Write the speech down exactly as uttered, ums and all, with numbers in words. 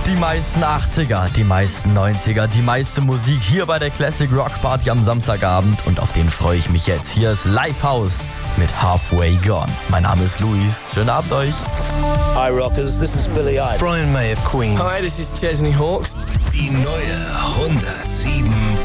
Die meisten achtziger, die meisten neunziger, die meiste Musik hier bei der Classic Rock Party am Samstagabend und auf den freue ich mich jetzt. Hier ist Lifehouse mit Halfway Gone. Mein Name ist Luis. Schönen Abend euch. Hi Rockers, this is Billy Idol. Brian May of Queen. Hi, this is Chesney Hawkes. Die neue hundertsieben